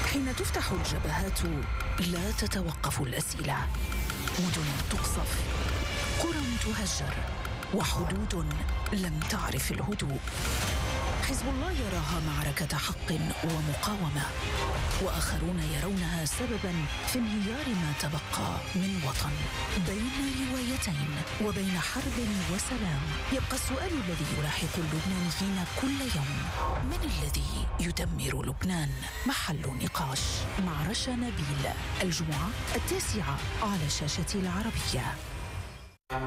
حين تفتح الجبهات لا تتوقف الأسئلة، مدن تقصف، قرى تهجر، وحدود لم تعرف الهدوء. حزب الله يراها معركة حق ومقاومة، وآخرون يرونها سبباً في انهيار ما تبقى من وطن. بين روايتين وبين حرب وسلام، يبقى السؤال الذي يلاحق اللبنانيين كل يوم: من الذي يدمر لبنان؟ محل نقاش مع رشا نبيل، الجمعة 9 على شاشة العربية.